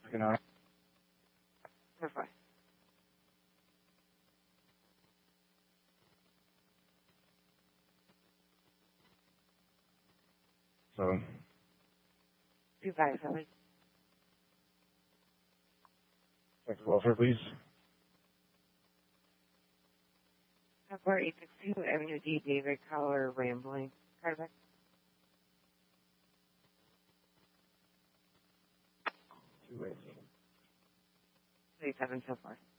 Good night. Bye-bye. So, Goodbye, Sally. check the welfare, please. Upper 862 Avenue D, David Caller, Rambling. Carter. 287. 27 so far.